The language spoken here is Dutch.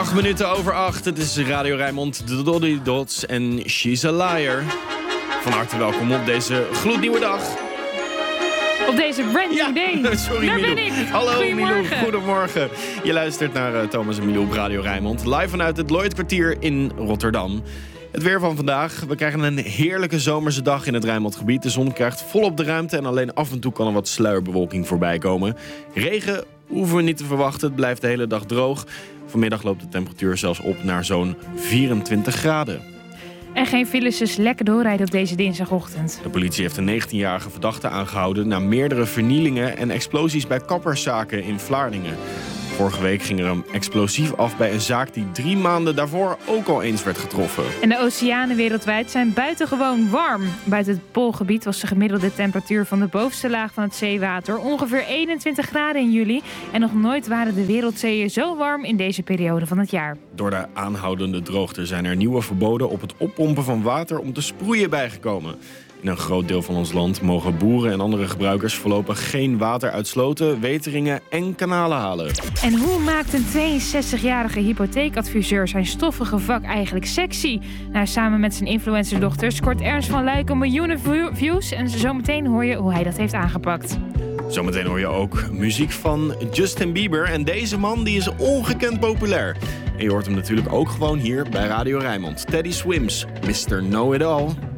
8 minuten over 8. Het is Radio Rijnmond, de Doddy Dots en She's a Liar. Van harte welkom op deze gloednieuwe dag. Op deze brand new day. Sorry, daar Milou. ben ik. Hallo Milou, goedemorgen. Je luistert naar Thomas en Milou op Radio Rijnmond. Live vanuit het Lloydkwartier in Rotterdam. Het weer van vandaag. We krijgen een heerlijke zomerse dag in het Rijnmondgebied. De zon krijgt volop de ruimte en alleen af en toe kan er wat sluierbewolking voorbij komen. Regen hoeven we niet te verwachten. Het blijft de hele dag droog. Vanmiddag loopt de temperatuur zelfs op naar zo'n 24 graden. En geen files, dus lekker doorrijden op deze dinsdagochtend. De politie heeft een 19-jarige verdachte aangehouden na meerdere vernielingen en explosies bij kapperszaken in Vlaardingen. Vorige week ging er een explosief af bij een zaak die 3 maanden daarvoor ook al eens werd getroffen. En de oceanen wereldwijd zijn buitengewoon warm. Buiten het Poolgebied was de gemiddelde temperatuur van de bovenste laag van het zeewater ongeveer 21 graden in juli. En nog nooit waren de wereldzeeën zo warm in deze periode van het jaar. Door de aanhoudende droogte zijn er nieuwe verboden op het oppompen van water om te sproeien bijgekomen. In een groot deel van ons land mogen boeren en andere gebruikers voorlopig geen water uit sloten, weteringen en kanalen halen. En hoe maakt een 62-jarige hypotheekadviseur zijn stoffige vak eigenlijk sexy? Nou, samen met zijn influencerdochter scoort Ernst van Luijken miljoenen views. En zometeen hoor je hoe hij dat heeft aangepakt. Zometeen hoor je ook muziek van Justin Bieber. En deze man die is ongekend populair. En je hoort hem natuurlijk ook gewoon hier bij Radio Rijnmond. Teddy Swims, Mr. Know It All.